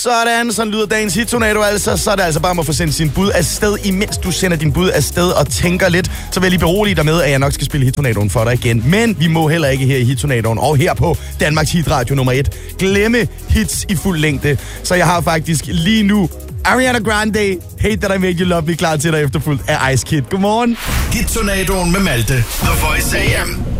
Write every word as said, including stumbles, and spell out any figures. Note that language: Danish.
Sådan, sådan lyder dagens hit-tornado altså. Så er det altså bare om at få sendt sin bud afsted. Imens du sender din bud afsted og tænker lidt, så vil jeg lige berolige dig med, at jeg nok skal spille hit-tornadoen for dig igen. Men vi må heller ikke her i hit-tornadoen og her på Danmarks Hitradio nummer et glemme hits i fuld længde. Så jeg har faktisk lige nu Ariana Grande, Hate That I Made You Love Me, klar til dig efterfulgt af Ice Kid. Godmorgen. Hit-tornadoen med Malte. The Voice A M.